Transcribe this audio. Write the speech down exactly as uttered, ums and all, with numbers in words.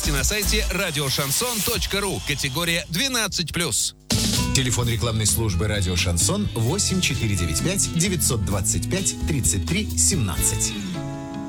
На сайте радио шансон точка ру. Категория двенадцать плюс. Телефон рекламной службы «Радио Шансон» восемь четыре девять пять девятьсот двадцать пять тридцать три семнадцать.